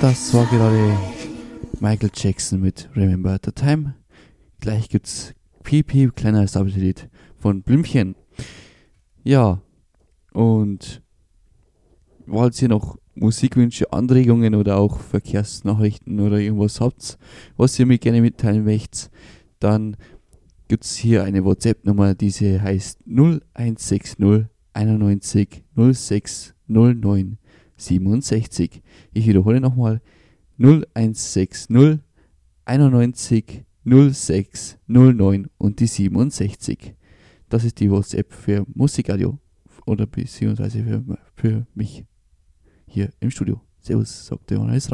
Das war gerade Michael Jackson mit Remember the Time. Gleich gibt's PP, kleiner Stabilität von Blümchen. Ja, und falls ihr noch Musikwünsche, Anregungen oder auch Verkehrsnachrichten oder irgendwas habt, was ihr mir gerne mitteilen möchtet, dann gibt's hier eine WhatsApp-Nummer, diese heißt 0160 91 06 09 67. Ich wiederhole nochmal 0160 91 06 09 und die 67. Das ist die WhatsApp für Musikradio oder beziehungsweise für mich hier im Studio. Servus, sagt der Johannes.